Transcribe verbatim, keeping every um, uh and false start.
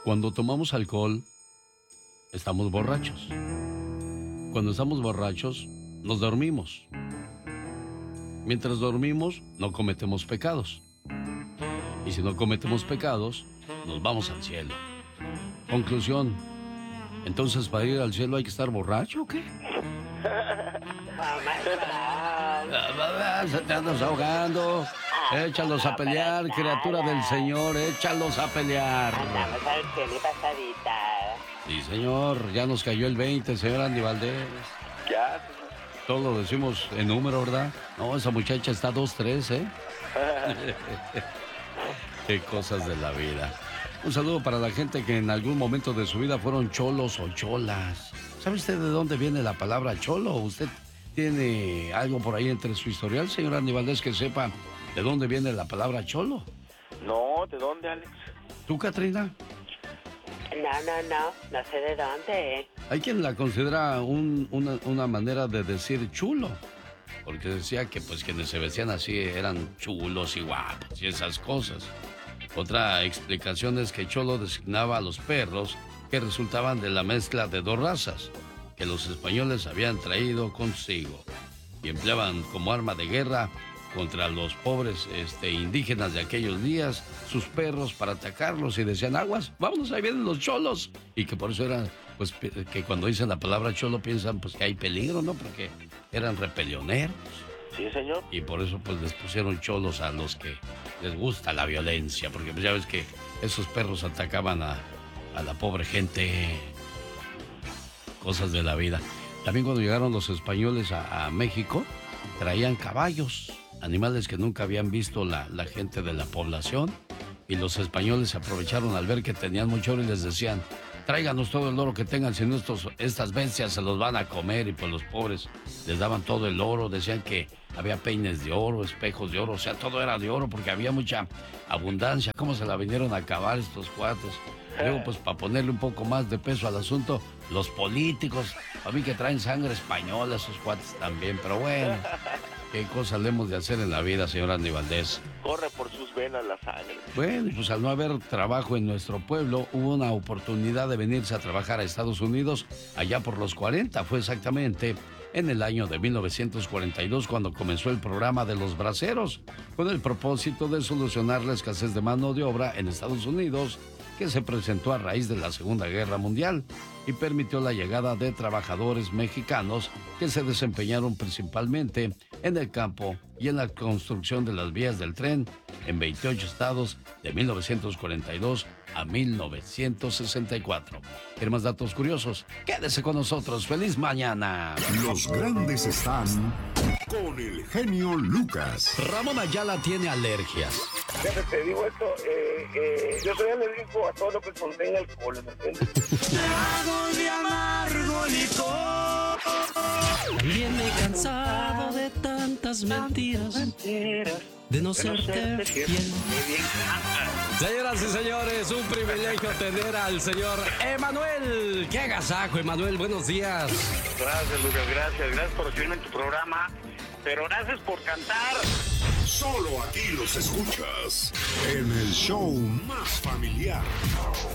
Cuando tomamos alcohol, estamos borrachos. Cuando estamos borrachos, nos dormimos. Mientras dormimos, no cometemos pecados. Y si no cometemos pecados, nos vamos al cielo. Conclusión. Entonces, ¿para ir al cielo hay que estar borracho o qué? Se te andas ahogando. Échalos a pelear, criatura del Señor, échalos a pelear. Andamos al cielo y pasadita. Sí, señor, ya nos cayó el veinte, señor Andy Valdés. Ya. Todo lo decimos en número, ¿verdad? No, esa muchacha está dos tres, ¿eh? Qué cosas de la vida. Un saludo para la gente que en algún momento de su vida fueron cholos o cholas. ¿Sabe usted de dónde viene la palabra cholo? ¿Usted tiene algo por ahí entre su historial, señor Andy Valdés, que sepa de dónde viene la palabra cholo? No, ¿de dónde, Alex? ¿Tú, Katrina? No, no, no, no sé de dónde. Hay quien la considera un, una, una manera de decir chulo, porque decía que pues quienes se vestían así eran chulos y guapos y esas cosas. Otra explicación es que cholo designaba a los perros que resultaban de la mezcla de dos razas que los españoles habían traído consigo y empleaban como arma de guerra contra los pobres este, indígenas de aquellos días, sus perros, para atacarlos, y decían, aguas, vámonos, ahí vienen los cholos. Y que por eso era, pues, que cuando dicen la palabra cholo piensan pues que hay peligro, ¿no? Porque eran repelioneros. Sí, señor. Y por eso pues les pusieron cholos a los que les gusta la violencia, porque pues ya ves que esos perros atacaban a, a la pobre gente. Cosas de la vida. También cuando llegaron los españoles a, a México, traían caballos, animales que nunca habían visto la, la gente de la población, y los españoles se aprovecharon al ver que tenían mucho oro y les decían, tráiganos todo el oro que tengan, si no estos, estas bestias se los van a comer. Y pues los pobres les daban todo el oro, decían que había peines de oro, espejos de oro, o sea, todo era de oro porque había mucha abundancia. ¿Cómo se la vinieron a acabar estos cuates? Luego, pues, para ponerle un poco más de peso al asunto, los políticos, a mí que traen sangre española, esos cuates también, pero bueno, qué cosas le hemos de hacer en la vida, señor Andy Valdés. Corre por sus venas la sangre. Bueno, pues al no haber trabajo en nuestro pueblo, hubo una oportunidad de venirse a trabajar a Estados Unidos allá por los cuarenta, fue exactamente en el año de mil novecientos cuarenta y dos cuando comenzó el programa de los braceros, con el propósito de solucionar la escasez de mano de obra en Estados Unidos, que se presentó a raíz de la Segunda Guerra Mundial y permitió la llegada de trabajadores mexicanos que se desempeñaron principalmente en el campo y en la construcción de las vías del tren en veintiocho estados de mil novecientos cuarenta y dos a mil novecientos sesenta y cuatro. ¿Quieren más datos curiosos? Quédese con nosotros. ¡Feliz mañana! Los grandes están con el genio Lucas. Ramón Ayala tiene alergias. Fíjate, te digo esto, eh, eh, yo soy alérgico a todo lo que contenga alcohol, ¿me entiendes? Trago de amargo licor. También me he cansado de tantas mentiras, de no serte fiel. Señoras y señores, un privilegio tener al señor Emanuel. ¡Qué agasajo, Emanuel! Buenos días. Gracias, Lucas, gracias, gracias por recibirme en tu programa, pero gracias por cantar. Solo aquí los escuchas en el show más familiar.